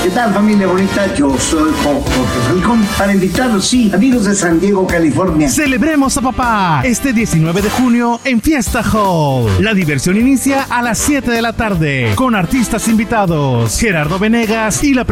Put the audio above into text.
¿Qué tal, familia bonita? Yo soy Jorge Falcón para invitarlos, sí, amigos de San Diego, California. Celebremos a papá este 19 de junio en Fiesta Hall. La diversión inicia a las 7 de la tarde con artistas invitados, Gerardo Venegas y la